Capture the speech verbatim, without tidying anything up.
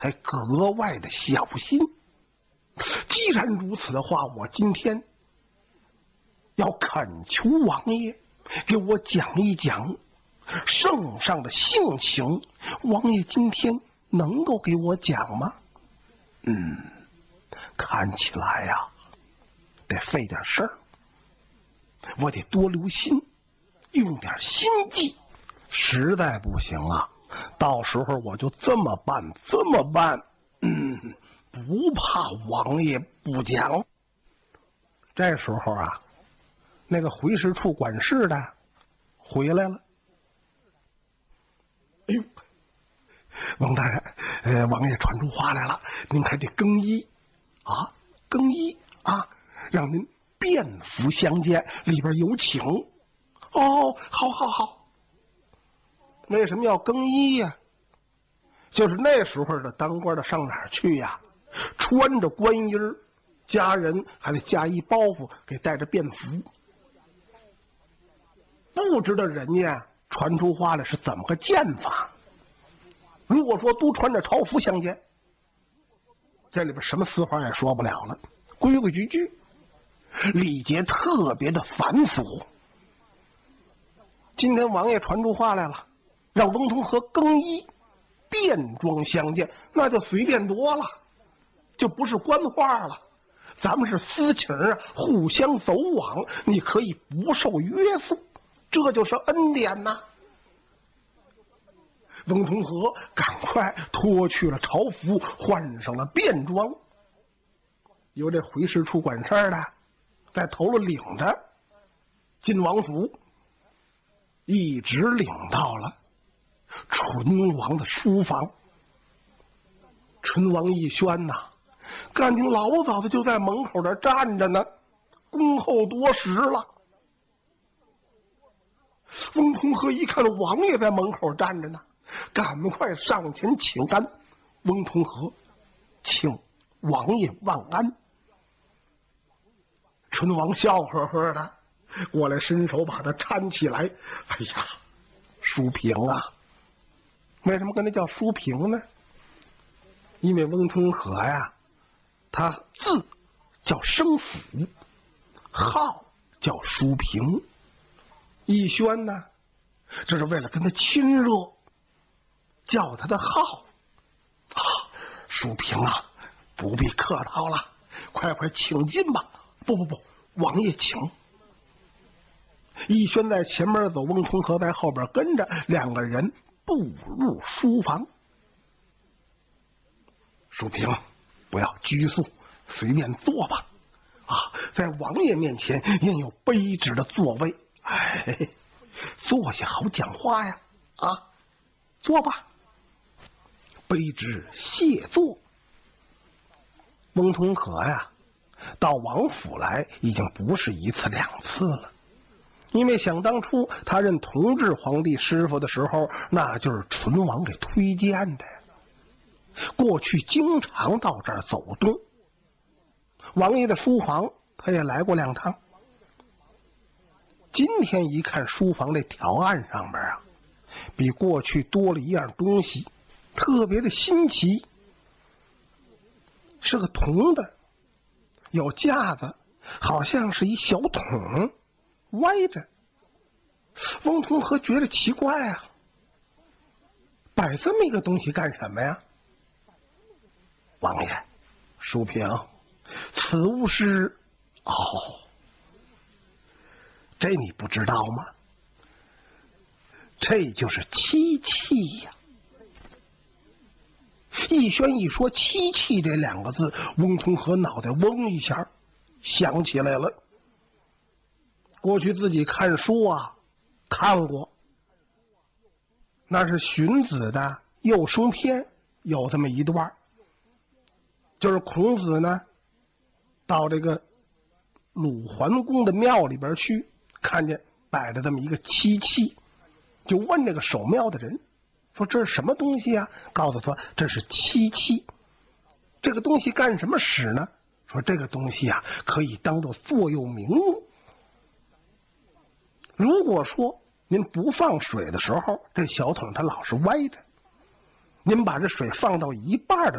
还格外的小心。既然如此的话，我今天要恳求王爷给我讲一讲圣上的性情。王爷今天能够给我讲吗？嗯，看起来呀、啊，得费点事儿，我得多留心，用点心计。实在不行啊，到时候我就这么办，这么办。嗯，不怕王爷不讲。这时候啊，那个回事处管事的回来了。哎呦，王大人，呃，王爷传出话来了，您还得更衣啊，更衣啊，让您便服相见，里边有请。哦，好好好。为什么要更衣呀、啊？就是那时候的当官的上哪儿去呀、啊？穿着官衣儿，家人还得加一包袱，给带着便服。不知道人家传出话来是怎么个见法。如果说都穿着朝服相见，这里边什么私话也说不了了，规规矩矩，礼节特别的繁琐。今天王爷传出话来了，让翁同龢更衣便装相见，那就随便多了，就不是官话了。咱们是私情啊，互相走往，你可以不受约束，这就是恩典呐。翁同龢赶快脱去了朝服，换上了便装，由这回事处管事的在头了领着进王府，一直领到了淳王的书房。淳王奕轩呐、啊，感情老早的就在门口这站着呢，恭候多时了。翁同龢一看王爷在门口站着呢，赶快上前请安。翁同龢，请王爷万安。淳王笑呵呵的过来，伸手把他搀起来。哎呀，淑平啊！为什么跟他叫淑平呢？因为翁同龢呀，他字叫生辅，号叫淑平。奕轩呢，这是为了跟他亲热，叫他的号啊。淑平啊，不必客套了，快快请进吧。不不不，王爷请。奕轩在前面走，翁同龢在后边跟着，两个人步入书房。淑平，不要拘束，随便坐吧。啊，在王爷面前应有卑职的座位。哎，坐下好讲话呀！啊，坐吧。卑职谢坐。翁同龢呀，到王府来已经不是一次两次了。因为想当初他认同治皇帝师傅的时候，那就是淳王给推荐的，过去经常到这儿走动。王爷的书房他也来过两趟。今天一看书房这条案上面啊，比过去多了一样东西，特别的新奇，是个铜的，有架子，好像是一小桶歪着。翁同龢觉得奇怪啊，摆这么一个东西干什么呀？王爷，淑平，此物是……哦，这你不知道吗？这就是漆器呀！奕轩一说漆器这两个字，翁同龢脑袋嗡一下想起来了。过去自己看书啊，看过，那是荀子的《幼生篇》有这么一段，就是孔子呢到这个鲁桓公的庙里边去，看见摆着这么一个漆器，就问这个守庙的人说这是什么东西啊？告诉他这是漆器。这个东西干什么使呢？说这个东西啊可以当做座右铭用。如果说您不放水的时候，这小桶它老是歪着，您把这水放到一半的